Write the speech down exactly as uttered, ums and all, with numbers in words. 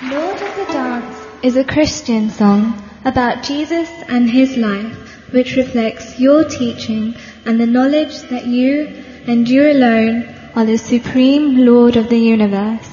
Lord of the Dance is a Christian song about Jesus and his life, which reflects your teaching and the knowledge that you and you alone are the supreme Lord of the universe.